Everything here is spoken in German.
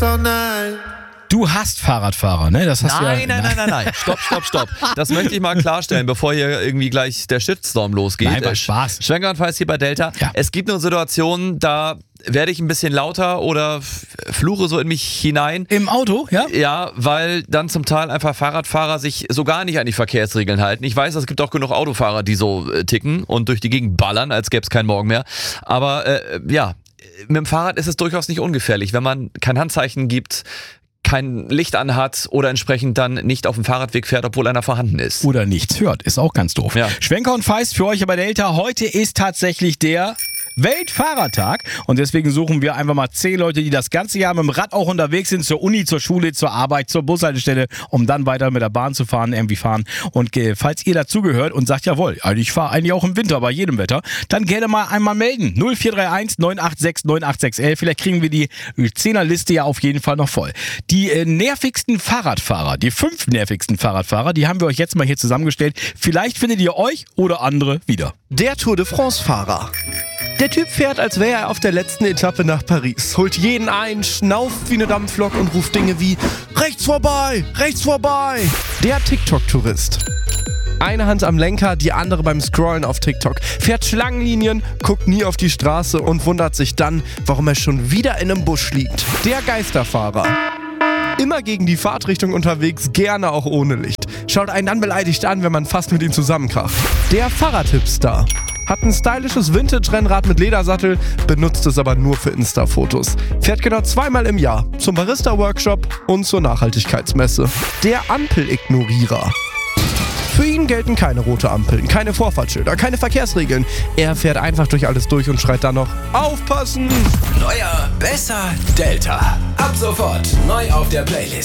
all night. Du hast Fahrradfahrer, ne? Das hast Nein. Stopp. Das möchte ich mal klarstellen, bevor hier irgendwie gleich der Shitstorm losgeht. Nein, war Spaß. Schwenker und Weiß hier bei Delta. Ja. Es gibt nur Situationen, da werde ich ein bisschen lauter oder fluche so in mich hinein. Im Auto, ja? Ja, weil dann zum Teil einfach Fahrradfahrer sich so gar nicht an die Verkehrsregeln halten. Ich weiß, es gibt auch genug Autofahrer, die so ticken und durch die Gegend ballern, als gäbe es keinen Morgen mehr. Aber ja, mit dem Fahrrad ist es durchaus nicht ungefährlich, wenn man kein Handzeichen gibt, kein Licht anhat oder entsprechend dann nicht auf dem Fahrradweg fährt, obwohl einer vorhanden ist. Oder nichts hört, ist auch ganz doof. Ja. Schwenker und Feist für euch bei Delta. Heute ist tatsächlich der Weltfahrradtag und deswegen suchen wir einfach mal 10 Leute, die das ganze Jahr mit dem Rad auch unterwegs sind, zur Uni, zur Schule, zur Arbeit, zur Bushaltestelle, um dann weiter mit der Bahn zu fahren, irgendwie fahren. Und falls ihr dazugehört und sagt, jawohl, ich fahre eigentlich auch im Winter bei jedem Wetter, dann gerne mal einmal melden. 0431 986 98611. Vielleicht kriegen wir die 10er-Liste ja auf jeden Fall noch voll. Die nervigsten Fahrradfahrer, die 5 nervigsten Fahrradfahrer, die haben wir euch jetzt mal hier zusammengestellt. Vielleicht findet ihr euch oder andere wieder. Der Tour de France-Fahrer. Der Typ fährt, als wäre er auf der letzten Etappe nach Paris, holt jeden ein, schnauft wie eine Dampflok und ruft Dinge wie rechts vorbei, rechts vorbei. Der TikTok-Tourist. Eine Hand am Lenker, die andere beim Scrollen auf TikTok. Fährt Schlangenlinien, guckt nie auf die Straße und wundert sich dann, warum er schon wieder in einem Busch liegt. Der Geisterfahrer. Immer gegen die Fahrtrichtung unterwegs, gerne auch ohne Licht. Schaut einen dann beleidigt an, wenn man fast mit ihm zusammenkracht. Der Fahrradhipster. Hat ein stylisches Vintage-Rennrad mit Ledersattel, benutzt es aber nur für Insta-Fotos. Fährt genau 2-mal im Jahr zum Barista-Workshop und zur Nachhaltigkeitsmesse. Der Ampel-Ignorierer. Für ihn gelten keine rote Ampeln, keine Vorfahrtsschilder, keine Verkehrsregeln. Er fährt einfach durch alles durch und schreit dann noch aufpassen! Neuer, besser, Delta. Ab sofort neu auf der Playlist.